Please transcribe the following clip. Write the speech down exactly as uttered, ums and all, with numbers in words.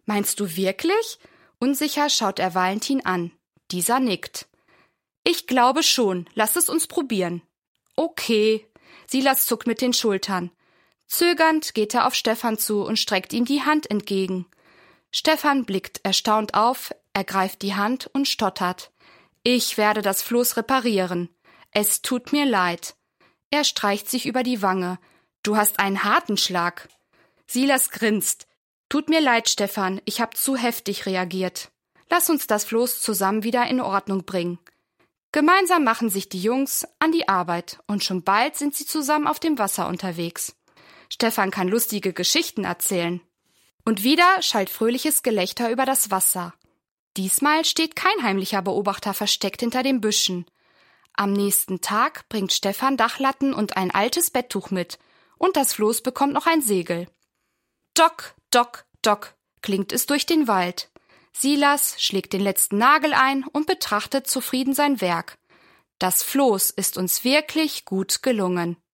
Meinst du wirklich? Unsicher schaut er Valentin an. Dieser nickt. Ich glaube schon, lass es uns probieren. Okay. Silas zuckt mit den Schultern. Zögernd geht er auf Stefan zu und streckt ihm die Hand entgegen. Stefan blickt erstaunt auf, ergreift die Hand und stottert. Ich werde das Floß reparieren. Es tut mir leid. Er streicht sich über die Wange. Du hast einen harten Schlag. Silas grinst. Tut mir leid, Stefan, ich habe zu heftig reagiert. Lass uns das Floß zusammen wieder in Ordnung bringen. Gemeinsam machen sich die Jungs an die Arbeit und schon bald sind sie zusammen auf dem Wasser unterwegs. Stefan kann lustige Geschichten erzählen. Und wieder schallt fröhliches Gelächter über das Wasser. Diesmal steht kein heimlicher Beobachter versteckt hinter den Büschen. Am nächsten Tag bringt Stefan Dachlatten und ein altes Betttuch mit und das Floß bekommt noch ein Segel. Dock, dock, dock, klingt es durch den Wald. Silas schlägt den letzten Nagel ein und betrachtet zufrieden sein Werk. Das Floß ist uns wirklich gut gelungen.